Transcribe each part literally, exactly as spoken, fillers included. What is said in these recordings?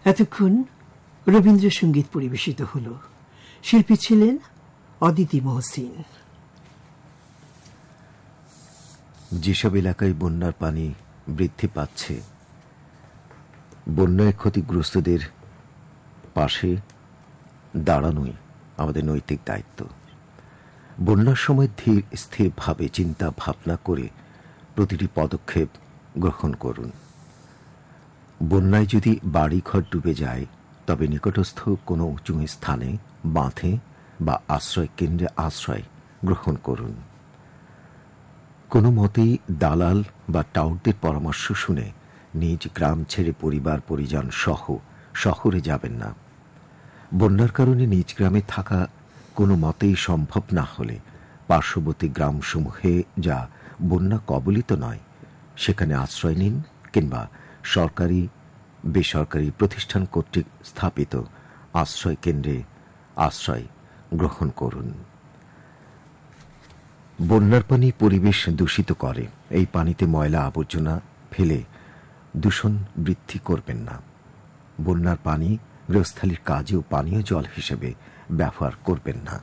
এতক্ষণ রবীন্দ্রসঙ্গীত পরিবেশিত হল। শিল্পী ছিলেন অদিতি মহসিন। যেসব এলাকায় বন্যার পানি বৃদ্ধি পাচ্ছে, বন্যায় ক্ষতিগ্রস্তদের পাশে দাঁড়ানোই আমাদের নৈতিক দায়িত্ব। বন্যার সময় ধীর স্থিরভাবে চিন্তা ভাবনা করে প্রতিটি পদক্ষেপ গ্রহণ করুন। বন্যায় যদি বাড়িঘর ডুবে যায়, তবে নিকটস্থ কোনো উঁচু স্থানে, বাঁধে বা আশ্রয় কেন্দ্রে আশ্রয় গ্রহণ করুন। কোনো মতেই দালাল বা টাউটদের পরামর্শ শুনে নিজ গ্রাম ছেড়ে পরিবার পরিজন সহ শহরে যাবেন না। বন্যার কারণে নিজ গ্রামে থাকা কোনো মতেই সম্ভব না হলে পার্শ্ববর্তী গ্রামসমূহে, যা বন্যা কবলিত নয়, সেখানে আশ্রয় নিন কিংবা সরকারি বেসরকারি প্রতিষ্ঠান কর্তৃক স্থাপিত আশ্রয় কেন্দ্রে আশ্রয় গ্রহণ করুন। বন্যার পানি পরিবেশ দূষিত করে। এই পানিতে ময়লা আবর্জনা ফেলে দূষণ বৃদ্ধি করবেন না। বন্যার পানি গৃহস্থালির কাজেও পানীয় জল হিসেবে ব্যবহার করবেন না।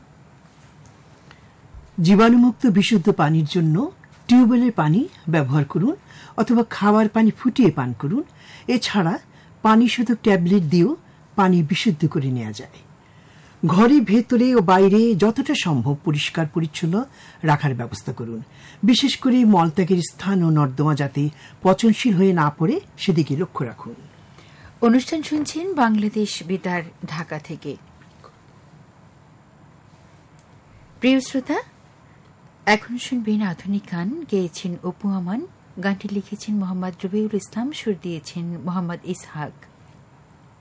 জীবাণুমুক্ত বিশুদ্ধ পানির জন্য টিউবওয়েলের পানি ব্যবহার করুন অথবা খাওয়ার পানি ফুটিয়ে পান করুন। এছাড়া পানি শোধক ট্যাবলেট দিয়েও পানি বিশুদ্ধ করে নেওয়া যায়। ঘরে, ভেতরে ও বাইরে যতটা সম্ভব পরিষ্কার পরিচ্ছন্ন রাখার ব্যবস্থা করুন। বিশেষ করে মলত্যাগের স্থান ও নর্দমা যাতে পচনশীল হয়ে না পড়ে সেদিকে লক্ষ্য রাখুন। অনুষ্ঠান শুনছেন বাংলাদেশ বেতার ঢাকা থেকে। প্রিয় শ্রোতা, এখন শুনবেন আধুনিক গান। গেয়েছেন অপু আমান, গানটি লিখেছেন মোহাম্মদ রবিউল ইসলাম, সুর দিয়েছেন মোহাম্মদ ইসহাক।